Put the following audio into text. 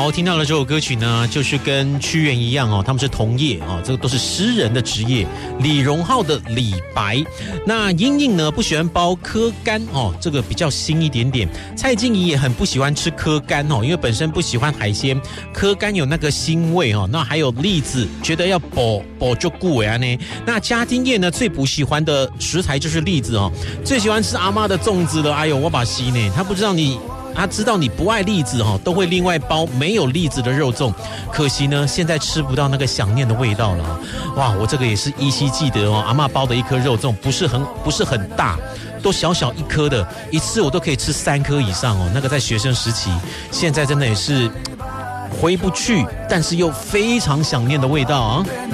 好，听到的这首歌曲呢，就是跟屈原一样哦，他们是同业哦，这个都是诗人的职业。李荣浩的李白，那英英呢不喜欢包柯干哦，这个比较新一点点。蔡静怡也很不喜欢吃柯干哦，因为本身不喜欢海鲜，柯干有那个腥味哦。那还有栗子，觉得要剥就顾啊呢。那家丁叶呢最不喜欢的食材就是栗子哦，最喜欢吃阿嬷的粽子了。哎呦，我把西呢，他不知道你。他知道你不爱栗子都会另外包没有栗子的肉粽，可惜呢现在吃不到那个想念的味道了。哇，我这个也是依稀记得阿嬷包的一颗肉粽不是很大，都小小一颗的，一次我都可以吃3颗以上那个在学生时期，现在真的也是回不去，但是又非常想念的味道啊。